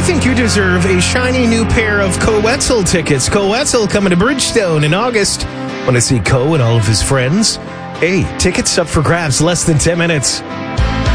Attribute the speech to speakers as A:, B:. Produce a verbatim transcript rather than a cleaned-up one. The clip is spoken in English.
A: think you deserve a shiny new pair of Coetzel tickets. Coetzel coming to Bridgestone in August. Want to see Co and all of his friends? Hey, tickets up for grabs less than ten minutes.